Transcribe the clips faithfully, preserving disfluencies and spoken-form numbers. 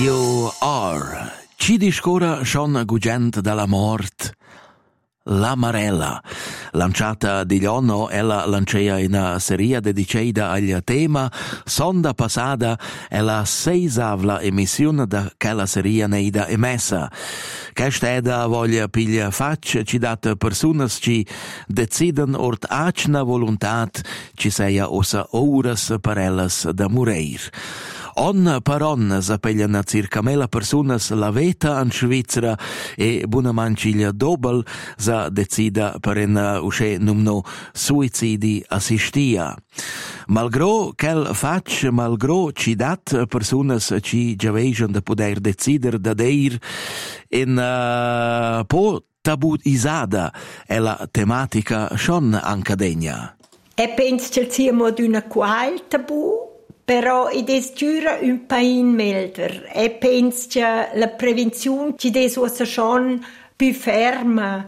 You Are. Ci discorre Sean Gugent dalla mort. La Marella, lanciata di Lionno, ella lancia una serie dedicata al tema sonda passata è la seisavla emissione da quella serie neida emessa. Questa voglia piglia faccia ci dat personas ci deciden ort acna voluntat ci seia ossa oras per ellas da mureir. On per on s'appegliano circa mela personas la veta in Svizzera e bunamanciglia dobel sa decida per en usce numno suicidi assistia. Malgrò quel fac, malgrò ci dat personas ci giaveisan da poder decider da deir in uh, po tabuisada è la tematica schon ancadegna. E penso che sia mod una qual tabu, però ed è giura un pain melder. E penso che la prevenzione ci deve essere schon più ferma,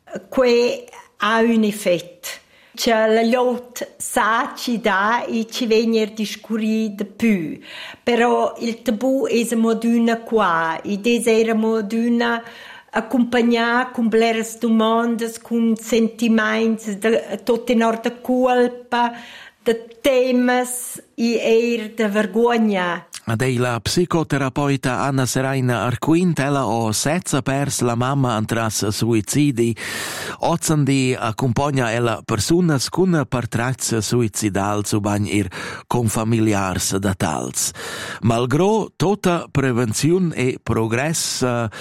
che ha un effetto. Che la lot sa ci dà e ci viene discurri di più. Però il tabù è moduna qua, e deve moduna accompagnare con blere domande, con sentimenti, tutte in ordine colpa, de temas e eir de vergogna. Adei la psicoterapeuta Anna Seraina Arquint, ella o sezza pers la mamma antras suicidi, ozandi accompagna ella personas cun partrats suicidals u bagn ir con familiars da tals. Malgrò tota prevenziun e progress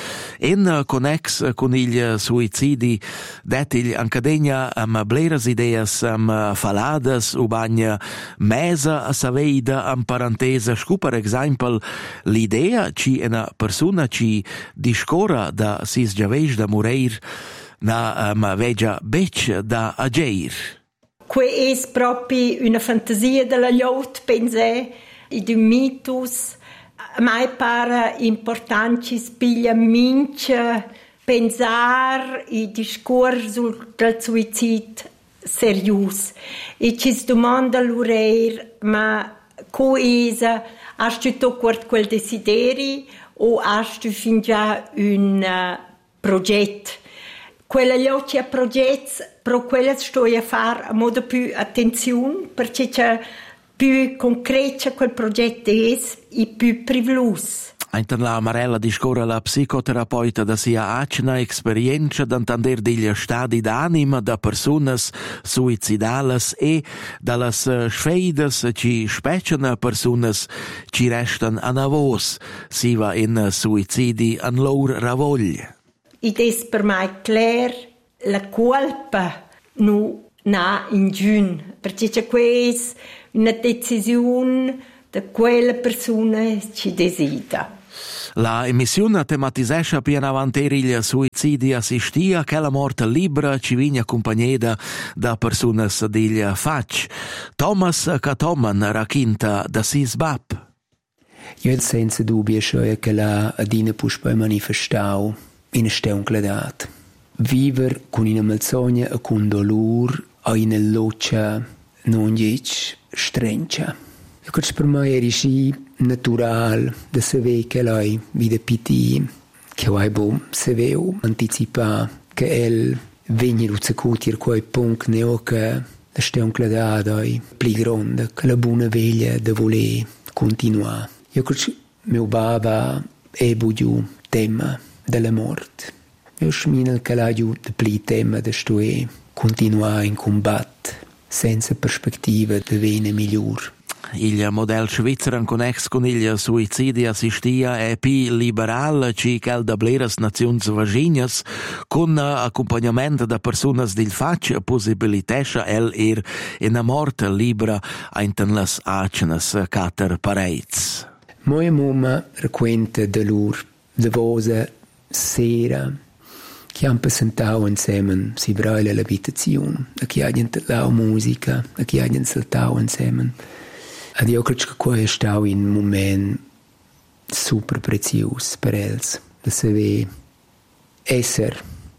in connex con il suicidi, detil ancadegna am bleras ideas am faladas u bagn mesa a saveida am parentesa scu per esempio l'idea ci una persona ci discorra da sis giaveix da mureir na um, vegia bec da ageir. Que è proprio una fantasia della lot, pensé, e di mitos. Mai pare importante spiglia mince pensar e discorso del suicid serius. E ci si domanda l'ureir, ma coesa hast du toccort quel desideri o hast du fin già un uh, progetto? Quella lloccia progetti, pro quella sto a fare a modo più attenzione, perché c'è più concreto quel progetto è e più privlus. Einten la Marella discorre la psicoterapeuta da sia acna esperienza d'entender degli stadi d'anima da personas suicidales e dallas sfeidas ci speciano personas ci restan a navos, si va in suicidi an lor ravogli. Ed è per me chiaro, la colpa non ha in giun, perché c'è questa una decisione da quella persona ci desidera. La emissione tematisesce più avanti il suicidi assistia che la morte libera ci viene accompagnata da persone degli fac. Thomas Katoman racconta da sis bab. Io senza dubbio cioè che la adina puspa manifestau in steuncledat. Viver con una malsogna e con dolore a una loccia non dic strencia. E questo per me è sì natural da sapere che lei vide piti, che lei bo sapeva anticipa che el vegni luzacutir quei punct neo che la steuncledata è più grande, che la buona veglia da voler continuare. Io credo che mio baba è bugiu tema della morte. Io smino che la giù da più tema da stoe continuare in combattere senza prospettiva di venire migliore. Il modello svizzero connex con il suicidi assistia è più liberale ci che da bleras nazions vaginas con accompagnamento da persone del fac possibilitescha el ir in a morte libera einten las acnas cater pareits. Moja mamma racconta de lur de vosa sera che han presentato insieme si braille l'abitazione, a chi hanno la musica, a chi hanno saltato insieme. Ed io credo che questo è stato un momento super prezioso per els, da sapere essere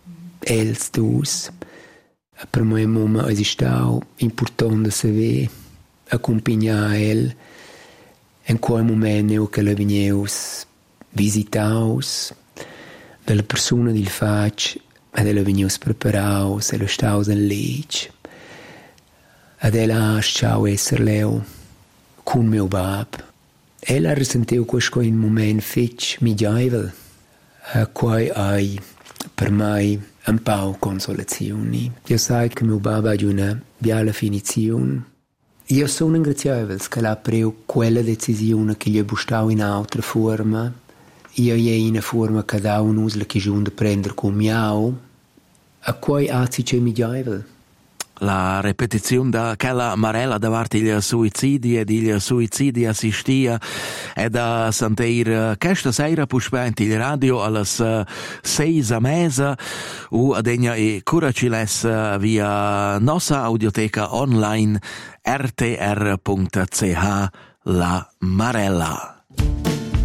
els dus. Per me mamma è stato importante sapere accompagnare el in quel momento che la vigneus visitaus, della persona del fac, ed ella venius preparaus, ella staus in leg, ed ella asciau esser leu con mio bab. Ella risentiu questo in moment fitch midjaivel, a quai ai per mai un po' consolazioni. Io sai che mio bab ha una bella finizione. Io sono ringrazievole che l'ha preso quella decisione che gli è bustata in altra forma. Io è in una forma che da un uso che giunge a prendere con miau. A quai azzi c'è midjaivel. La repetizione da quella Marella davanti agli suicidi e degli suicidi assistia è da sentire questa sera puspente il radio alle sei a mesa o adegna e curaciles via nostra audioteca online r t r punto c h La Marella.